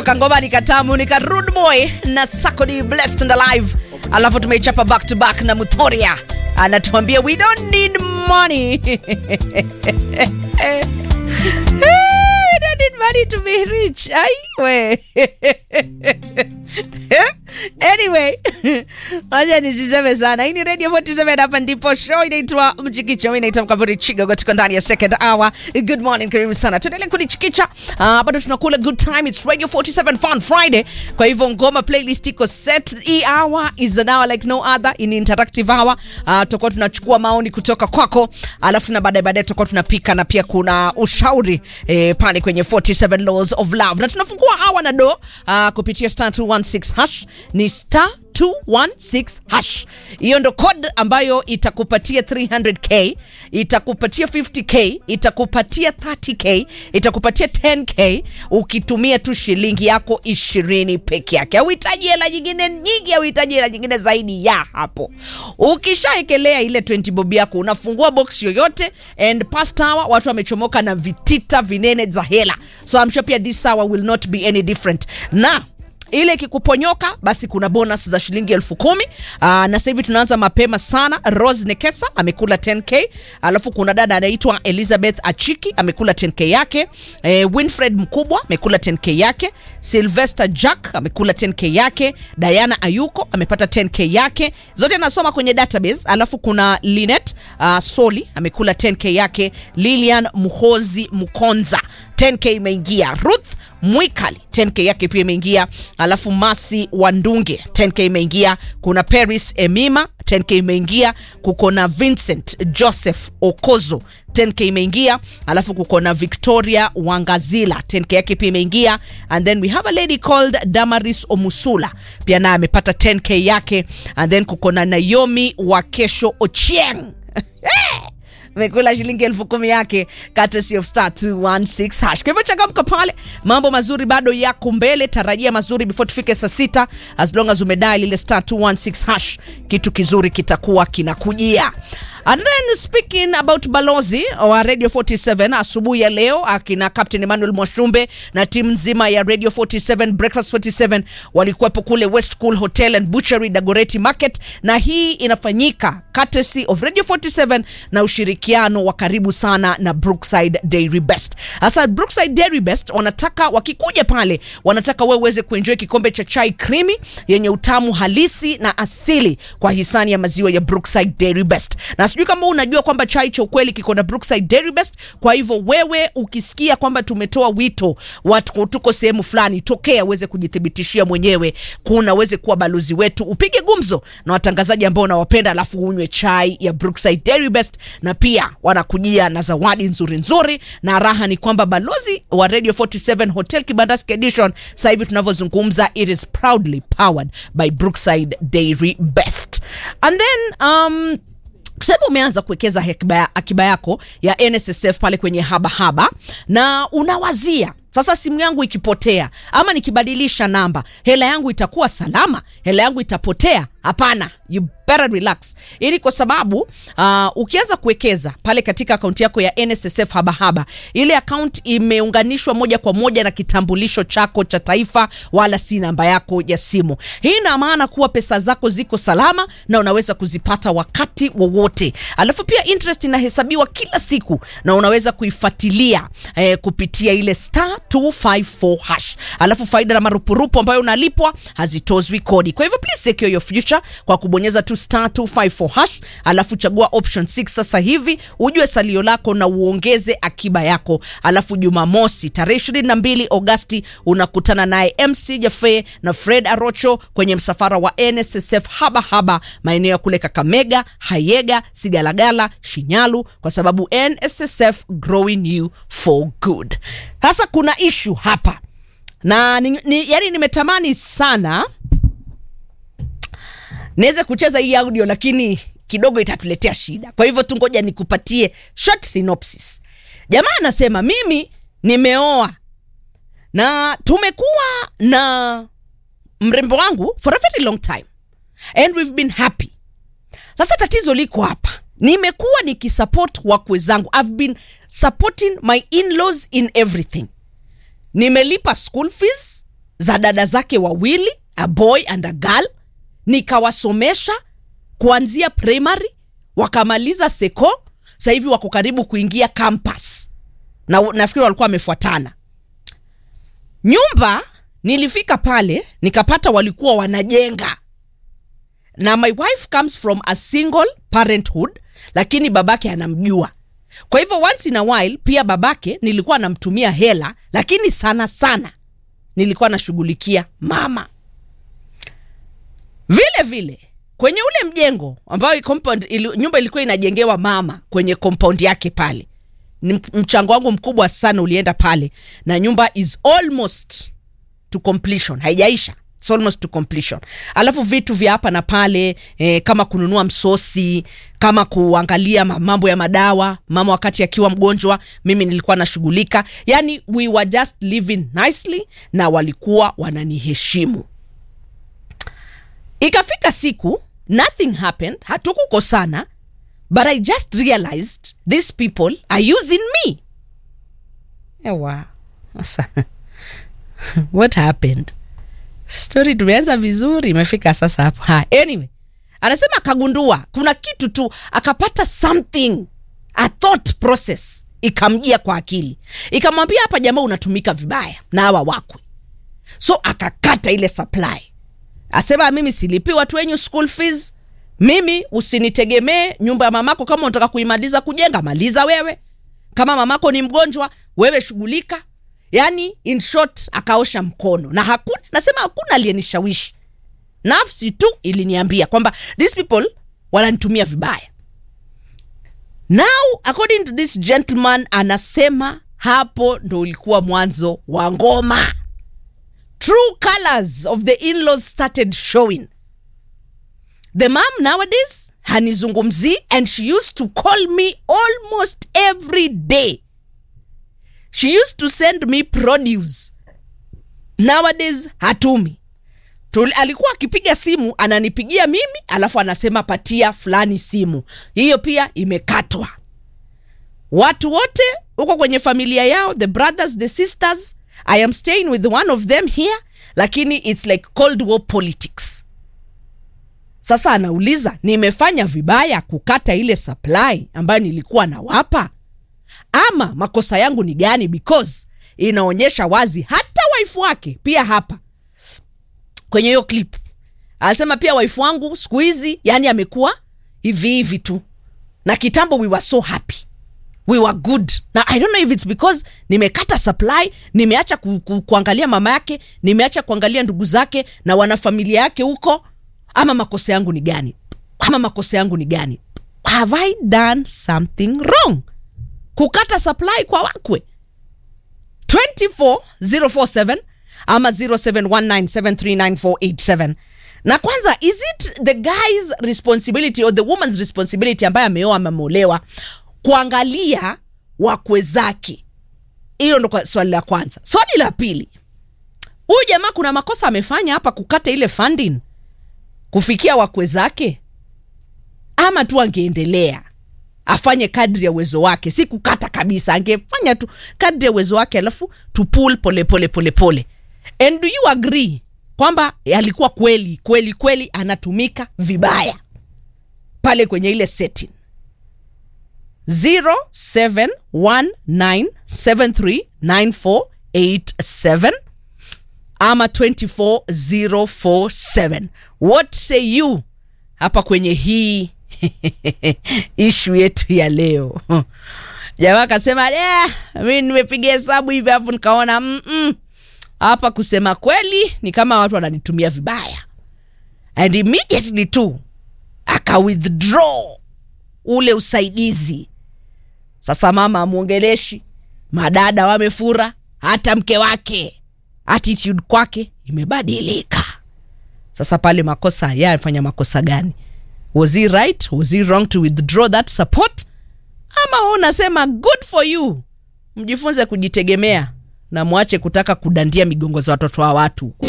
kangoma nikatamu nika Rude Boy na Sakodi Blessed and Alive. Alafu tumeichapa back to back na Mutoria anatuambia we don't need money. We don't need money to be rich. Anyway, wacha nisiseme sana. Hii ni Radio 47 hapa ndipo show inaitwa Mchikicho. Mimi naitwa Mkaburi Chigo tuko ndani ya second hour. Good morning, karibu sana. Tuendelee kunichikicha. Bado tunakula good time. It's Radio 47 Fun Friday. Kwa hivyo ngoma playlist iko set. Hii hour is an hour like no other, in interactive hour. Tutakuwa tunachukua maoni kutoka kwako. Alafu na baadaye tutakuwa tunapika na pia kuna ushauri pale kwenye 47 Laws of Love. Na tunafungua hour na do kupitia *216# ni *216#. Hiyo ndo code ambayo itakupatia 300k, itakupatia 50k, itakupatia 30k, itakupatia 10k ukitumia tu shilingi yako 20 peke yake. Hauhitaji hela nyingine nyingi, hauhitaji hela nyingine zaidi ya hapo. Ukishaekelea ile 20 bob yako unafungua box yoyote, and past hour watu wamechomoka na vitita vinene za hela. So I'm sure pia this hour will not be any different. Na ile kikuponyoka basi kuna bonus za shilingi 10,000. Na sasa hivi tunaanza mapema sana. Rose Nekesa amekula 10k. Alafu kuna dada anaitwa Elizabeth Achiki amekula 10k yake. Winfred Mkubwa amekula 10k yake. Sylvester Jack amekula 10k yake. Diana Ayuko amepata 10k yake. Zote nasoma kwenye database. Alafu kuna Linet Soli amekula 10k yake. Lilian Muhozi Mkonza 10k imeingia. Ruth Mwikali 10k yake pia imeingia. Alafu Masi Wandunge 10k imeingia. Kuna Paris Emima 10k imeingia. Kuko na Vincent Joseph Okozo 10k imeingia. Alafu kuko na Victoria Wangazila 10k yake pia imeingia. And then we have a lady called Damaris Omusula pia na amepata 10k yake. And then kuko na Naomi Wakesho Ochieng mekula shilingi 10,000 yake courtesy of *216#. Kwa hivyo changamka pale, mambo mazuri bado yako mbele, tarajia mazuri before tufike saa 6. As long as umedial ile *216#, kitu kizuri kitakuwa kinakujia. And then speaking about balozi wa Radio 47 asubuhi ya leo, akina Captain Emmanuel Mwashumbe na timu nzima ya Radio 47 Breakfast 47 walikuwepo kule West Cool Hotel and Butchery Dagoretti Market, na hii inafanyika courtesy of Radio 47 na ushirikiano wa karibu sana na Brookside Dairy Best. Asa Brookside Dairy Best wanataka wakikuja pale, wanataka wewe uweze kuenjoy kikombe cha chai creamy yenye utamu halisi na asili kwa hisani ya maziwa ya Brookside Dairy Best. Na sijui kama unajua kwamba chai cha ukweli kiko na Brookside Dairy Best. Kwa hivyo wewe ukisikia kwamba tumetoa wito watu tuko sehemu fulani, tokea uweze kujithibitishia mwenyewe, kuna uweze kuwa balozi wetu, upige gumzo na watangazaji ambao unawapenda, alafu unywe chai ya Brookside Dairy Best. Na pia wanakujia na zawadi nzuri nzuri, na raha ni kwamba balozi wa Radio 47 Hotel Kibandaski Edition sasa hivi tunavyozungumza, it is proudly powered by Brookside Dairy Best. And then tuseme umeanza kuwekeza akiba yako ya NSSF pale kwenye haba na unawazia sasa, simu yangu ikipotea ama nikibadilisha namba, hela yangu itakuwa salama? Hela yangu itapotea? Hapana, you better relax. Ili kwa sababu ukianza kuwekeza pale katika akaunti yako ya NSSF haba, ile account imeunganishwa moja kwa moja na kitambulisho chako cha taifa, wala si namba yako ya simu. Hii ina maana kuwa pesa zako ziko salama na unaweza kuzipata wakati wowote. Alafu pia interest inahesabiwa kila siku na unaweza kuifuatilia kupitia ile *254#. Alafu faida na marupurupu ambayo unalipwa hazitozwi kodi. Kwa hivyo please secure your future kwa kubonyeza tu *254#. Alafu chagua option 6 sasa hivi, ujue salio lako na uongeze akiba yako. Alafu Jumamosi tarehe 22 Agosti unakutana naye MC Jaffe na Fred Arocho kwenye msafara wa NSSF haba maeneo ya kule Kakamega, Hayega, Sigalagala, Shinyalu, kwa sababu NSSF growing you for good. Sasa kuna issue hapa na yani nimetamani sana niweze kucheza hii audio, lakini kidogo itatuletea shida. Kwa hivyo tungoja nikupatie short synopsis. Jamaa anasema mimi nimeoa na tumekuwa na mrembo wangu for a very long time and we've been happy. Sasa tatizo liko hapa. Nimekuwa nikisupport wakwe zangu. I've been supporting my in-laws in everything. Nimelipa school fees za dada zake wawili, a boy and a girl, nikawasomesha kuanzia primary, wakamaliza seko, sasa hivi wako karibu kuingia campus. Na nafikiri walikuwa wamefuatana. Nyumba nilifika pale nikapata walikuwa wanajenga. Na my wife comes from a single parenthood, lakini babake anamjua. Kwa hivyo once in a while pia babake nilikuwa namtumia hela, lakini sana sana nilikuwa nashughulikia mama. Vile vile kwenye ule mjengo ambao nyumba ilikuwa inajengewa mama kwenye compound yake pale, mchango wangu mkubwa sana ulienda pale, na nyumba is almost to completion, haijaisha, it's almost to completion. Alafu vitu vya hapa na pale, kama kununua msosi, kama kuangalia mambo ya madawa, mama wakati akiwa mgonjwa, mimi nilikuwa nashughulika. Yani we were just living nicely, na walikuwa wananiheshimu. Ikafika siku, nothing happened, hatukukosana, but I just realized these people are using me. Ewa. What happened? Story tumeanza vizuri, imefika sasa hapo. Anyway, anasema akagundua kuna kitu tu, akapata something, a thought process ikamjia kwa akili. Ikamwambia hapa jamaa unatumika vibaya na hawa wakwe. So akakata ile supply. Asema mimi silipi watu wenyu school fees. Mimi usinitegemee, nyumba ya mamako kama unataka kuimaliza kujenga, maliza wewe. Kama mamako ni mgonjwa, wewe shughulika. Yani in short akaosha mkono. Na nasema hakuna aliyenishawishi. Nafsi tu iliniambia kwamba these people wananitumia vibaya. Now according to this gentleman, anasema hapo ndo ulikuwa mwanzo wa ngoma. True colors of the in-laws started showing. The mom nowadays hanizungumzi, and she used to call me almost every day. She used to send me produce. Nowadays hatumi. Alikuwa akipiga simu, ananipigia mimi, alafu anasema patia fulani simu. Hiyo pia imekatwa. Watu wote uko kwenye familia yao, the brothers, the sisters, I am staying with one of them here, lakini it's like Cold War politics. Sasa anauliza, nimefanya vibaya kukata ile supply ambayo nilikuwa nawapa? Ama makosa yangu ni gani? Because inaonyesha wazi hata wife wake pia hapa kwenye hiyo clip alisema pia wife wangu siku hizi yani amekuwa hivi tu, na kitambo we were so happy, we were good. Now I don't know if it's because nimekata supply, nimeacha kuangalia mama yake, nimeacha kuangalia ndugu zake na wana familia yake huko, ama makosa yangu ni gani? Have I done something wrong kukata supply kwa wakwe? 24047 ama 0719739487. Na kwanza, is it the guy's responsibility or the woman's responsibility ambaye ameoa amemolewa kuangalia wakwe zake? Hiyo ndo swali la kwanza. Swali la pili, huyu jamaa kuna makosa amefanya hapa kukata ile funding kufikia wakwe zake? Ama tu angeendelea afanye kadri ya uwezo wake, si kukata kabisa, angefanya tu kadri ya uwezo wake, alafu to pull pole. And do you agree kwamba alikuwa kweli anatumika vibaya pale kwenye ile setting? 0719739487 ama 24047. What say you hapa kwenye hii issue yetu ya leo? Jamaa akasema, mimi nimepiga hesabu hivi afu nikaona hapa kusema kweli ni kama watu wananitumia vibaya. And immediately tu aka withdraw ule usaidizi. Sasa mama amuongeleshi, madada wamefura, hata mke wake attitude kwake imebadilika. Sasa pale makosa, yeye alifanya makosa gani? Was he right? Was he wrong to withdraw that support? Ama unasema good for you, mjifunze kujitegemea na muache kutaka kudandia migongo za watoto wa watu.